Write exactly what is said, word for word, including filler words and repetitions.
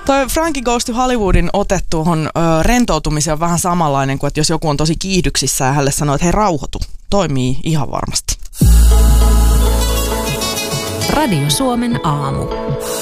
Toi Frankie Goes to Hollywoodin ote tuohon ö, rentoutumiseen on vähän samanlainen kuin, että jos joku on tosi kiihdyksissä ja hänelle sanoo, että hei rauhoitu, toimii ihan varmasti. Radio Suomen aamu.